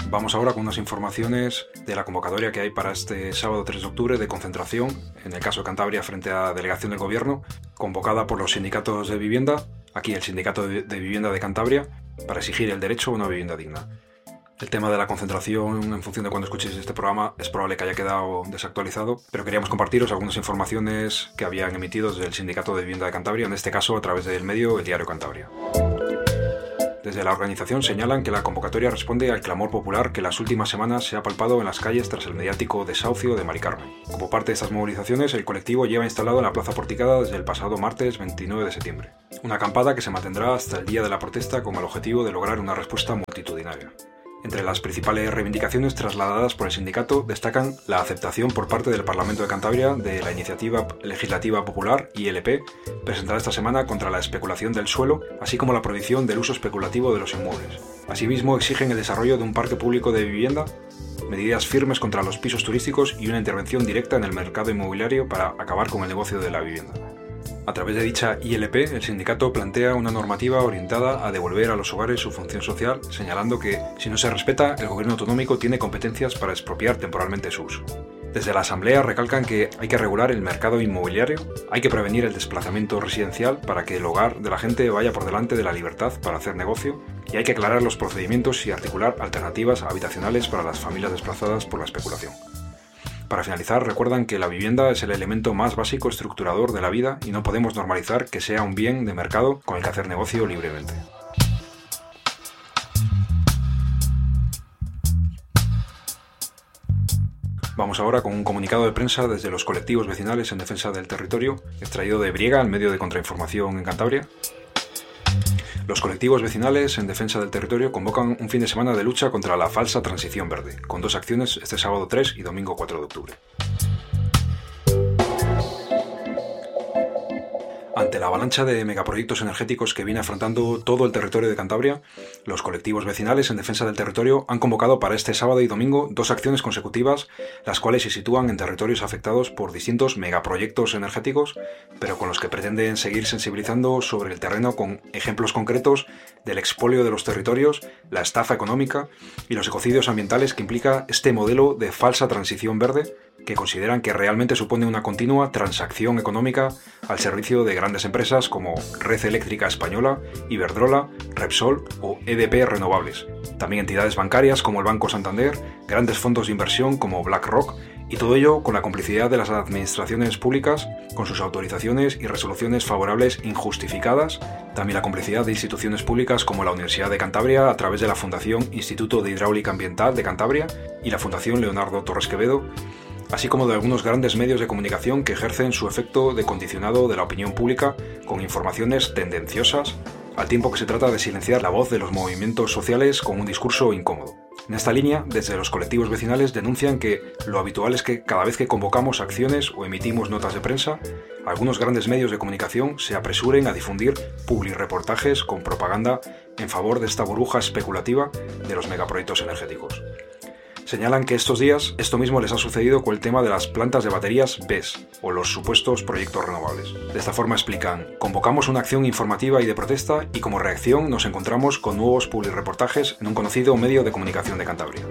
Vamos ahora con unas informaciones de la convocatoria que hay para este sábado 3 de octubre de concentración, en el caso de Cantabria, frente a la delegación del Gobierno, convocada por los sindicatos de vivienda, aquí el Sindicato de Vivienda de Cantabria, para exigir el derecho a una vivienda digna. El tema de la concentración, en función de cuando escuchéis este programa, es probable que haya quedado desactualizado, pero queríamos compartiros algunas informaciones que habían emitido desde el Sindicato de Vivienda de Cantabria, en este caso a través del medio El Diario Cantabria. Desde la organización señalan que la convocatoria responde al clamor popular que las últimas semanas se ha palpado en las calles tras el mediático desahucio de Mari Carmen. Como parte de estas movilizaciones, el colectivo lleva instalado en la Plaza Porticada desde el pasado martes 29 de septiembre. Una acampada que se mantendrá hasta el día de la protesta con el objetivo de lograr una respuesta multitudinaria. Entre las principales reivindicaciones trasladadas por el sindicato destacan la aceptación por parte del Parlamento de Cantabria de la iniciativa legislativa popular ILP presentada esta semana contra la especulación del suelo, así como la prohibición del uso especulativo de los inmuebles. Asimismo, exigen el desarrollo de un parque público de vivienda, medidas firmes contra los pisos turísticos y una intervención directa en el mercado inmobiliario para acabar con el negocio de la vivienda. A través de dicha ILP, el sindicato plantea una normativa orientada a devolver a los hogares su función social, señalando que, si no se respeta, el gobierno autonómico tiene competencias para expropiar temporalmente su uso. Desde la Asamblea recalcan que hay que regular el mercado inmobiliario, hay que prevenir el desplazamiento residencial para que el hogar de la gente vaya por delante de la libertad para hacer negocio, y hay que aclarar los procedimientos y articular alternativas habitacionales para las familias desplazadas por la especulación. Para finalizar, recuerdan que la vivienda es el elemento más básico estructurador de la vida y no podemos normalizar que sea un bien de mercado con el que hacer negocio libremente. Vamos ahora con un comunicado de prensa desde los colectivos vecinales en defensa del territorio, extraído de Briega, el medio de contrainformación en Cantabria. Los colectivos vecinales en defensa del territorio convocan un fin de semana de lucha contra la falsa transición verde, con 2 acciones este sábado 3 y domingo 4 de octubre. Ante la avalancha de megaproyectos energéticos que viene afrontando todo el territorio de Cantabria, los colectivos vecinales en defensa del territorio han convocado para este sábado y domingo 2 acciones consecutivas, las cuales se sitúan en territorios afectados por distintos megaproyectos energéticos, pero con los que pretenden seguir sensibilizando sobre el terreno con ejemplos concretos del expolio de los territorios, la estafa económica y los ecocidios ambientales que implica este modelo de falsa transición verde, que consideran que realmente supone una continua transacción económica al servicio de grandes empresas como Red Eléctrica Española, Iberdrola, Repsol o EDP Renovables. También entidades bancarias como el Banco Santander, grandes fondos de inversión como BlackRock, y todo ello con la complicidad de las administraciones públicas, con sus autorizaciones y resoluciones favorables injustificadas, también la complicidad de instituciones públicas como la Universidad de Cantabria a través de la Fundación Instituto de Hidráulica Ambiental de Cantabria y la Fundación Leonardo Torres Quevedo, así como de algunos grandes medios de comunicación que ejercen su efecto de condicionado de la opinión pública con informaciones tendenciosas, al tiempo que se trata de silenciar la voz de los movimientos sociales con un discurso incómodo. En esta línea, desde los colectivos vecinales denuncian que lo habitual es que cada vez que convocamos acciones o emitimos notas de prensa, algunos grandes medios de comunicación se apresuren a difundir publireportajes con propaganda en favor de esta burbuja especulativa de los megaproyectos energéticos. Señalan que estos días esto mismo les ha sucedido con el tema de las plantas de baterías BESS, o los supuestos proyectos renovables. De esta forma explican: convocamos una acción informativa y de protesta y como reacción nos encontramos con nuevos publireportajes en un conocido medio de comunicación de Cantabria.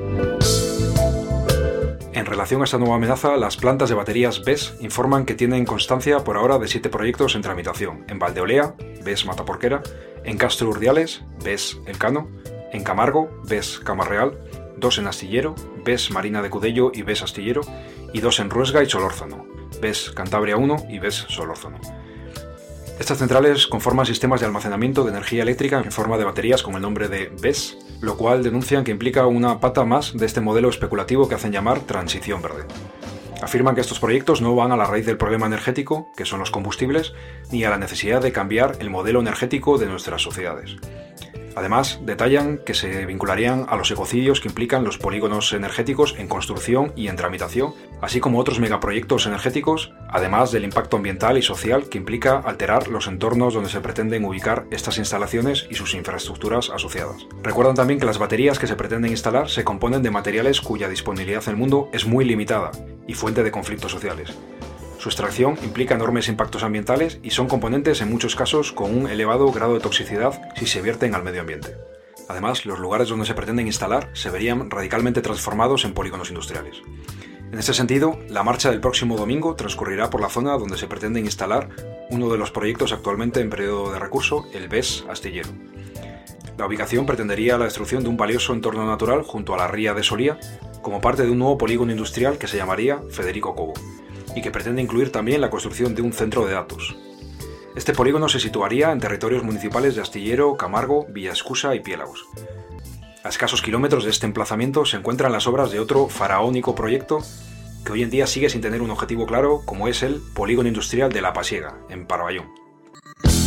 En relación a esta nueva amenaza, las plantas de baterías BESS informan que tienen constancia por ahora de 7 proyectos en tramitación: en Valdeolea, BESS Mataporquera, en Castro Urdiales, BESS Elcano, en Camargo, BESS Camarreal, 2 en Astillero, BESS Marina de Cudello y BESS Astillero, y 2 en Ruesga y Solórzano, BESS Cantabria 1 y BESS Solórzano. Estas centrales conforman sistemas de almacenamiento de energía eléctrica en forma de baterías con el nombre de BESS, lo cual denuncian que implica una pata más de este modelo especulativo que hacen llamar transición verde. Afirman que estos proyectos no van a la raíz del problema energético, que son los combustibles, ni a la necesidad de cambiar el modelo energético de nuestras sociedades. Además, detallan que se vincularían a los ecocidios que implican los polígonos energéticos en construcción y en tramitación, así como otros megaproyectos energéticos, además del impacto ambiental y social que implica alterar los entornos donde se pretenden ubicar estas instalaciones y sus infraestructuras asociadas. Recuerdan también que las baterías que se pretenden instalar se componen de materiales cuya disponibilidad en el mundo es muy limitada y fuente de conflictos sociales. Su extracción implica enormes impactos ambientales y son componentes en muchos casos con un elevado grado de toxicidad si se vierten al medio ambiente. Además, los lugares donde se pretenden instalar se verían radicalmente transformados en polígonos industriales. En este sentido, la marcha del próximo domingo transcurrirá por la zona donde se pretende instalar uno de los proyectos actualmente en periodo de recurso, el BES Astillero. La ubicación pretendería la destrucción de un valioso entorno natural junto a la ría de Solía, como parte de un nuevo polígono industrial que se llamaría Federico Cobo, y que pretende incluir también la construcción de un centro de datos. Este polígono se situaría en territorios municipales de Astillero, Camargo, Villaescusa y Piélagos. A escasos kilómetros de este emplazamiento se encuentran las obras de otro faraónico proyecto que hoy en día sigue sin tener un objetivo claro, como es el Polígono Industrial de La Pasiega, en Parvallón.